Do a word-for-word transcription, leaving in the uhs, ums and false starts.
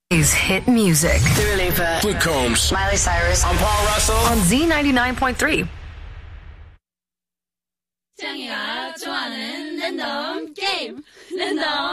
Is hit music Dua Lipa, Luke Combs, Miley Cyrus. I'm Paul Russell. on Z ninety-nine point three. 짱이가 좋아하는 랜덤 게임 랜덤